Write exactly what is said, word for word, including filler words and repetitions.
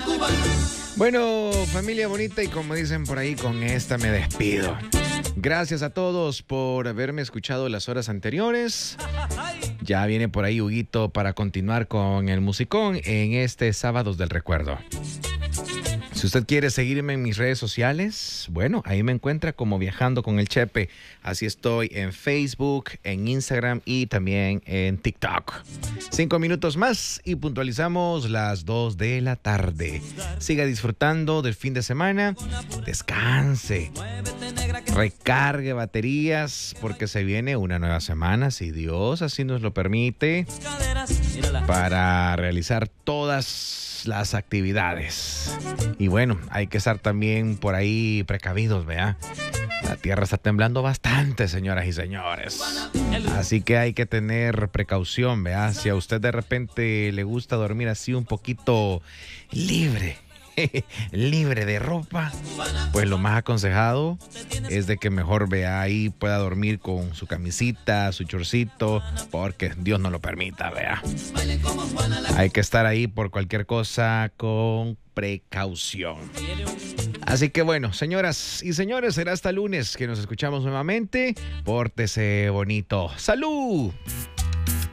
Bueno, familia bonita, y como dicen por ahí, con esta me despido. Gracias a todos por haberme escuchado las horas anteriores. Ya viene por ahí Huguito para continuar con el musicón en este Sábados del Recuerdo. Si usted quiere seguirme en mis redes sociales, bueno, ahí me encuentra como Viajando con el Chepe. Así estoy en Facebook, en Instagram y también en TikTok. Cinco minutos más y puntualizamos las dos de la tarde. Siga disfrutando del fin de semana. Descanse. Recargue baterías porque se viene una nueva semana, si Dios así nos lo permite, para realizar todas las actividades. Y bueno, hay que estar también por ahí precavidos, ¿vea? La tierra está temblando bastante, señoras y señores. Así que hay que tener precaución, ¿vea? Si a usted de repente le gusta dormir así un poquito libre, libre de ropa, pues lo más aconsejado es de que mejor vea ahí, pueda dormir con su camisita, su chorcito, porque Dios no lo permita, vea. Hay que estar ahí por cualquier cosa con precaución. Así que bueno, señoras y señores, será hasta lunes que nos escuchamos nuevamente. Pórtese bonito. ¡Salud!